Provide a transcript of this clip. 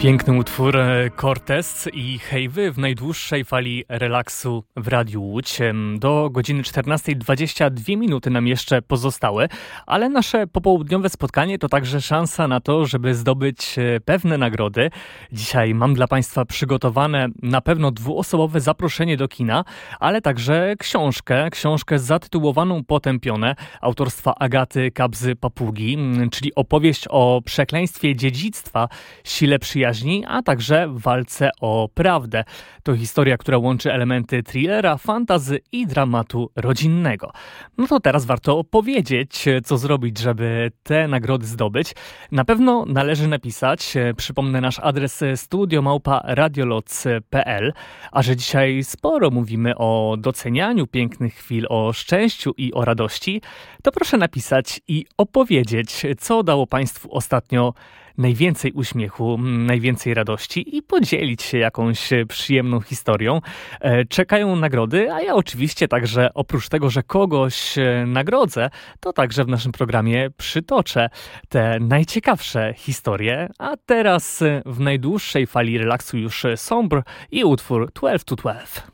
Piękny utwór Cortez i Hej Wy w najdłuższej fali relaksu w Radiu Łódź. Do godziny 14:22 nam jeszcze pozostały, ale nasze popołudniowe spotkanie to także szansa na to, żeby zdobyć pewne nagrody. Dzisiaj mam dla Państwa przygotowane na pewno dwuosobowe zaproszenie do kina, ale także książkę zatytułowaną Potępione autorstwa Agaty Kabzy-Papugi, czyli opowieść o przekleństwie dziedzictwa, sile przyjaźni, a także walce o prawdę. To historia, która łączy elementy thrillera, fantasy i dramatu rodzinnego. No to teraz warto powiedzieć, co zrobić, żeby te nagrody zdobyć. Na pewno należy napisać, przypomnę nasz adres studio@radioloc.pl, a że dzisiaj sporo mówimy o docenianiu pięknych chwil, o szczęściu i o radości, to proszę napisać i opowiedzieć, co dało Państwu ostatnio najwięcej uśmiechu, najwięcej radości i podzielić się jakąś przyjemną historią. Czekają nagrody, a ja oczywiście także oprócz tego, że kogoś nagrodzę, to także w naszym programie przytoczę te najciekawsze historie. A teraz w najdłuższej fali relaksu już Sombre i utwór 12 to 12.